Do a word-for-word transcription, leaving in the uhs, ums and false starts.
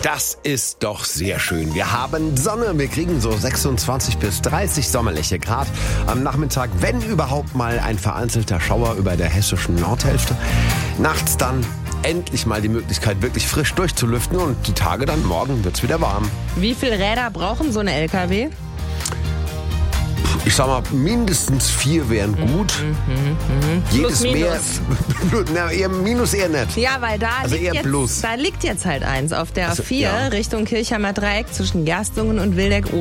Das ist doch sehr schön. Wir haben Sonne, wir kriegen so sechsundzwanzig bis dreißig sommerliche Grad. Am Nachmittag, wenn überhaupt mal ein vereinzelter Schauer über der hessischen Nordhälfte. Nachts dann endlich mal die Möglichkeit, wirklich frisch durchzulüften und die Tage dann, morgen wird's wieder warm. Wie viele Räder brauchen so eine L K W? Ich sag mal, mindestens vier wären gut. Mhm, mhm, mhm. Jedes Plus, mehr. minus. Na, eher Minus eher nicht. Ja, weil da, Also liegt eher jetzt, plus. da liegt jetzt halt eins auf der A Also, vier ja. Richtung Kirchheimer Dreieck zwischen Gerstungen und Wildeck.